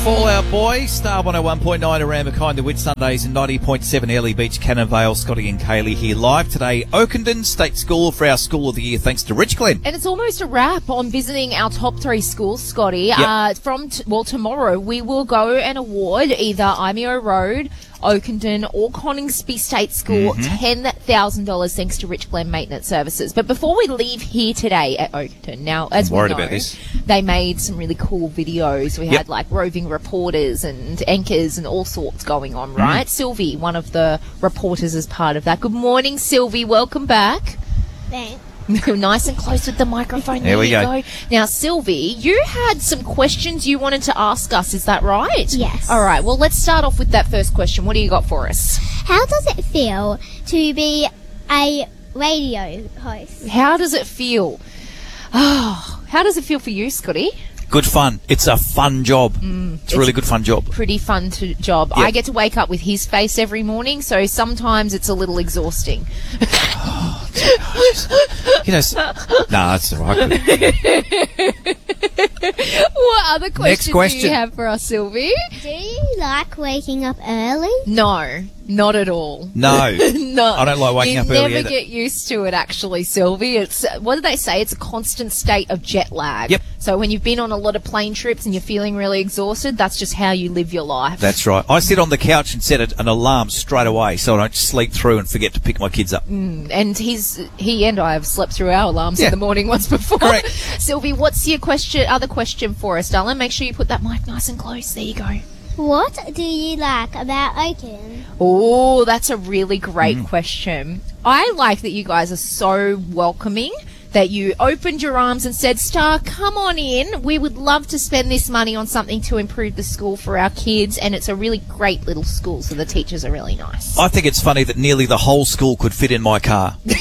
Fallout Boy, Star 101.9 around Mackay, the Whit Sundays, and 90.7 Airlie Beach, Cannon Vale. Scotty and Kaylee here live today. Oakenden State School for our School of the Year, thanks to Rich Glen. And it's almost a wrap on visiting our top three schools, Scotty. Yep. Tomorrow we will go and award either Imeo Road, Oakenden or Coningsby State School $10,000 thanks to Rich Glen Maintenance Services. But before we leave here today at Oakenden, now as we know, about this. They made some really cool videos. We had like roving reporters and anchors and all sorts going on, right? Sylvie, one of the reporters, is part of that. Good morning, Sylvie. Welcome back. Thanks. Nice and close with the microphone. There we go. Now, Sylvie, you had some questions you wanted to ask us. Is that right? Yes. All right. Well, let's start off with that first question. What do you got for us? How does it feel to be a radio host? How does it feel? Oh, how does it feel for you, Scotty? Good fun. It's a fun job. It's a really good fun job. Pretty fun job. Yep. I get to wake up with his face every morning, so sometimes it's a little exhausting. You know, that's all right. What other questions question. do you have for us, Sylvie? Do you like waking up early? No, not at all. No. No, I don't like waking up early You never either. get used to it, actually, Sylvie. It's what do they say? It's a constant state of jet lag. Yep. So when you've been on a lot of plane trips and you're feeling really exhausted, that's just how you live your life. That's right. I sit on the couch and set an alarm straight away so I don't sleep through and forget to pick my kids up. And he and I have slept through our alarms in the morning once before. Correct. Sylvie, what's your other question for us, darling? Make sure you put that mic nice and close. There you go. What do you like about Oakenden? Oh, that's a really great question. I like that you guys are so welcoming, that you opened your arms and said, Star, come on in. We would love to spend this money on something to improve the school for our kids. And it's a really great little school, so the teachers are really nice. I think it's funny that nearly the whole school could fit in my car. You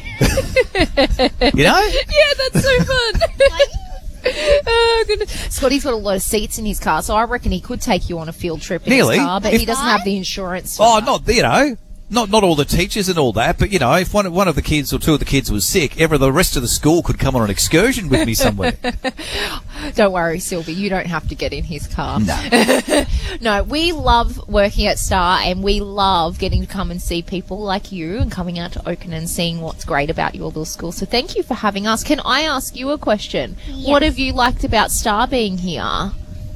know? Yeah, that's so fun. Oh, goodness. Scotty's got a lot of seats in his car, so I reckon he could take you on a field trip in Nearly. his car, but he doesn't have the insurance. For that. Not all the teachers and all that, but, if one of the kids or two of the kids was sick, the rest of the school could come on an excursion with me somewhere. Don't worry, Sylvie, you don't have to get in his car. No. No, we love working at Star, and we love getting to come and see people like you and coming out to Oakenden and seeing what's great about your little school. So thank you for having us. Can I ask you a question? Yes. What have you liked about Star being here?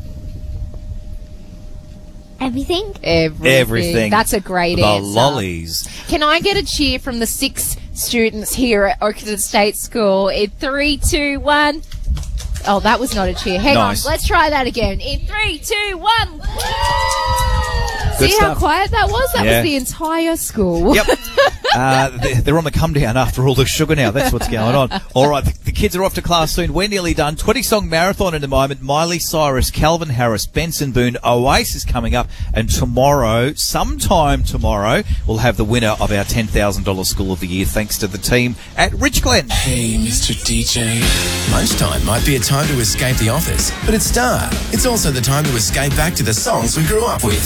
Everything? Everything. That's a great The answer. lollies. Can I get a cheer from the 6 students here at Oakenden State School in 3, 2, 1? Oh, that was not a cheer. Hang Nice. on. Let's try that again. In 3, 2, 1. Good See how stuff. quiet that was? That Yeah. was the entire school. Yep. They're on the come down after all the sugar now. That's what's going on. All right, the kids are off to class soon. We're nearly done. 20-song marathon in a moment. Miley Cyrus, Calvin Harris, Benson Boone, Oasis coming up. And sometime tomorrow, we'll have the winner of our $10,000 School of the Year, thanks to the team at Rich Glen. Hey, Mr. DJ. Lunchtime might be a time to escape the office, but at Star, it's also the time to escape back to the songs we grew up with.